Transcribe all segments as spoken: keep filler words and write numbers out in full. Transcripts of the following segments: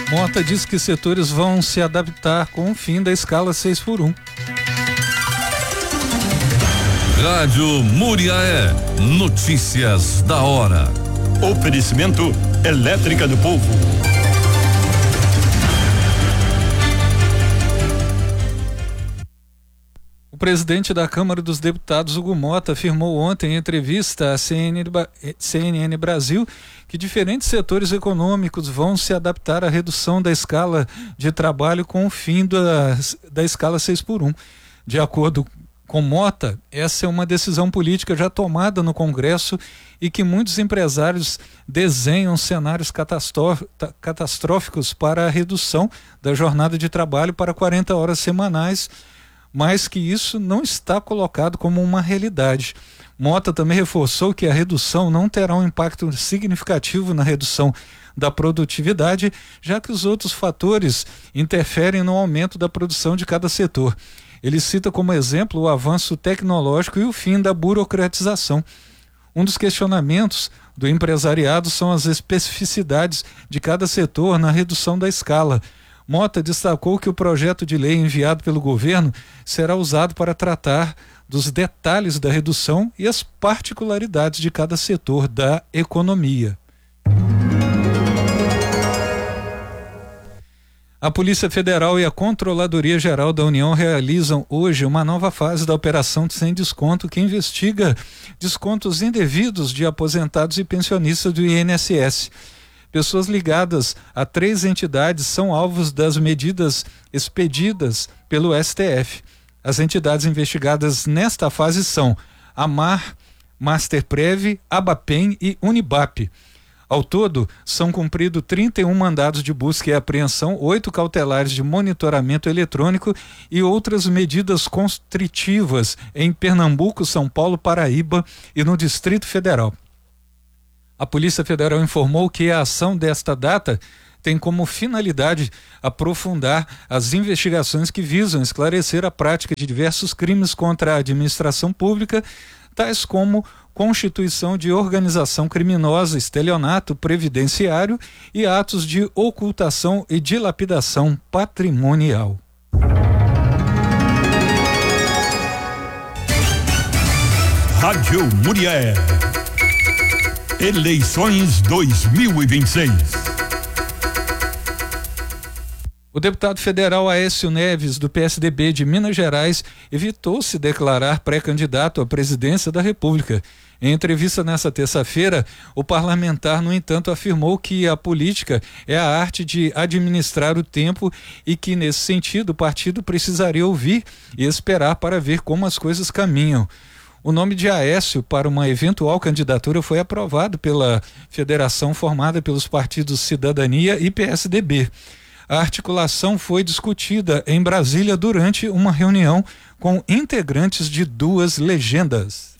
Mota diz que setores vão se adaptar com o fim da escala seis por um. Rádio Muriaé, notícias da hora. Oferecimento Elétrica do Povo. O presidente da Câmara dos Deputados, Hugo Mota, afirmou ontem em entrevista à C N N Brasil que diferentes setores econômicos vão se adaptar à redução da escala de trabalho com o fim da, da escala seis por um. De acordo com Mota, essa é uma decisão política já tomada no Congresso e que muitos empresários desenham cenários catastróficos para a redução da jornada de trabalho para quarenta horas semanais, mas que isso não está colocado como uma realidade. Mota também reforçou que a redução não terá um impacto significativo na redução da produtividade, já que os outros fatores interferem no aumento da produção de cada setor. Ele cita como exemplo o avanço tecnológico e o fim da burocratização. Um dos questionamentos do empresariado são as especificidades de cada setor na redução da escala. Mota destacou que o projeto de lei enviado pelo governo será usado para tratar dos detalhes da redução e as particularidades de cada setor da economia. A Polícia Federal e a Controladoria Geral da União realizam hoje uma nova fase da Operação Sem Desconto, que investiga descontos indevidos de aposentados e pensionistas do I N S S. Pessoas ligadas a três entidades são alvos das medidas expedidas pelo S T F. As entidades investigadas nesta fase são AMAR, Masterprev, Abapem e Unibap. Ao todo, são cumpridos trinta e um mandados de busca e apreensão, oito cautelares de monitoramento eletrônico e outras medidas constritivas em Pernambuco, São Paulo, Paraíba e no Distrito Federal. A Polícia Federal informou que a ação desta data tem como finalidade aprofundar as investigações que visam esclarecer a prática de diversos crimes contra a administração pública, tais como constituição de organização criminosa, estelionato previdenciário e atos de ocultação e dilapidação patrimonial. Rádio Muriaé. Eleições dois mil e vinte e seis. O deputado federal Aécio Neves, do P S D B de Minas Gerais, evitou se declarar pré-candidato à presidência da República. Em entrevista nesta terça-feira, o parlamentar, no entanto, afirmou que a política é a arte de administrar o tempo e que, nesse sentido, o partido precisaria ouvir e esperar para ver como as coisas caminham. O nome de Aécio para uma eventual candidatura foi aprovado pela federação formada pelos partidos Cidadania e P S D B. A articulação foi discutida em Brasília durante uma reunião com integrantes de duas legendas.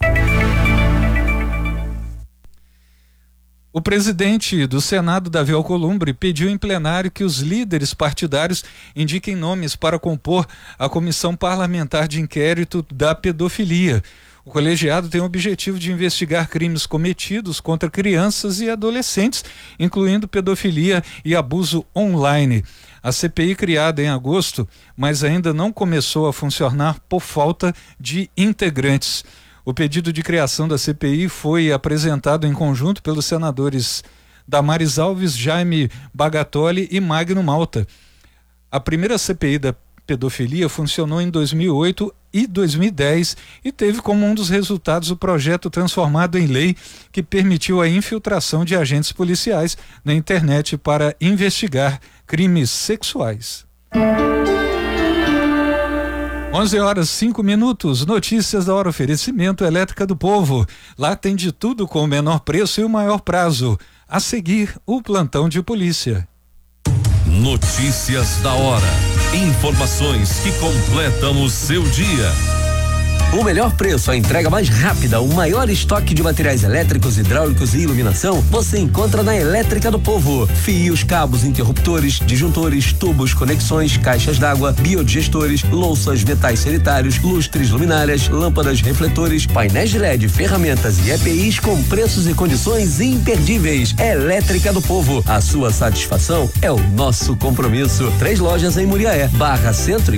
O presidente do Senado, Davi Alcolumbre, pediu em plenário que os líderes partidários indiquem nomes para compor a comissão parlamentar de inquérito da pedofilia. O colegiado tem o objetivo de investigar crimes cometidos contra crianças e adolescentes, incluindo pedofilia e abuso online. A C P I, criada em agosto, mas ainda não começou a funcionar por falta de integrantes. O pedido de criação da C P I foi apresentado em conjunto pelos senadores Damares Alves, Jaime Bagatoli e Magno Malta. A primeira C P I da pedofilia funcionou em dois mil e oito e dois mil e dez e teve como um dos resultados o projeto transformado em lei que permitiu a infiltração de agentes policiais na internet para investigar crimes sexuais. onze horas cinco minutos, notícias da hora, oferecimento Elétrica do Povo. Lá tem de tudo com o menor preço e o maior prazo. A seguir, o plantão de polícia. Notícias da hora. Informações que completam o seu dia. O melhor preço, a entrega mais rápida, o maior estoque de materiais elétricos, hidráulicos e iluminação, você encontra na Elétrica do Povo. Fios, cabos, interruptores, disjuntores, tubos, conexões, caixas d'água, biodigestores, louças, metais sanitários, lustres, luminárias, lâmpadas, refletores, painéis de L E D, ferramentas e E P Is com preços e condições imperdíveis. Elétrica do Povo, a sua satisfação é o nosso compromisso. Três lojas em Muriaé, Barra Centro e